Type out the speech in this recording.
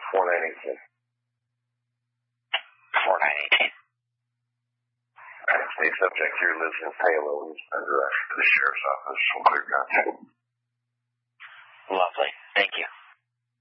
4918. 4918. The subject here lives in Palo. He's under arrest for the sheriff's office from Clear Contact. Lovely. Thank you.